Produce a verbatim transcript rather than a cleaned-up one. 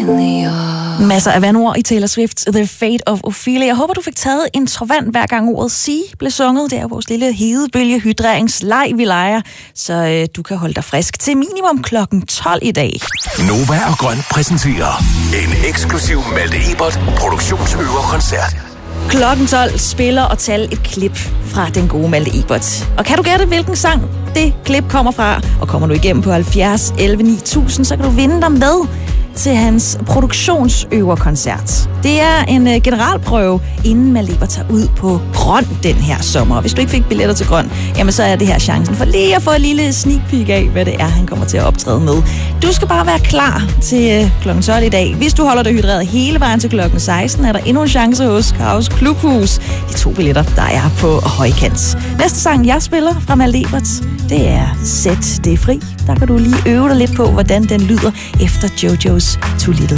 Masser af vandord i Taylor Swift's The Fate of Ophelia. Jeg håber, du fik taget en trovand, hver gang ordet sige blev sunget. Det er vores lille hedebølgehydreringsleg, vi leger, så øh, du kan holde dig frisk til minimum klokken tolv i dag. Nova og Grøn præsenterer en eksklusiv Malte Ebert produktionsøverkoncert. Klokken tolv spiller og tal et klip fra den gode Malte Ebert. Og kan du gætte, hvilken sang det klip kommer fra? Og kommer du igennem på halvfjerds elleve ni tusind, så kan du vinde dig med til hans produktionsøverkoncert. Det er en uh, generalprøve, inden Malte Ebert tager ud på Grøn den her sommer. Hvis du ikke fik billetter til Grøn, jamen så er det her chancen for lige at få en lille sneak peek af, hvad det er, han kommer til at optræde med. Du skal bare være klar til uh, klokken tolv i dag. Hvis du holder dig hydreret hele vejen til klokken seksten, er der endnu en chance hos Kaos Klubhus. De to billetter, der er på højkant. Næste sang, jeg spiller fra Malte Ebert, det er Sæt det fri. Der kan du lige øve dig lidt på, hvordan den lyder efter JoJo's Too Little.